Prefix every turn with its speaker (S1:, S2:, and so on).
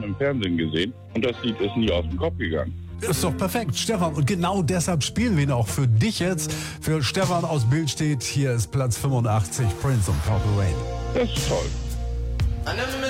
S1: im Fernsehen gesehen und das Lied ist nie aus dem Kopf gegangen.
S2: Ist doch perfekt, Stefan. Und genau deshalb spielen wir ihn auch für dich jetzt. Für Stefan aus Billstedt. Hier ist Platz 85, Prince und Purple Rain.
S1: Das ist toll.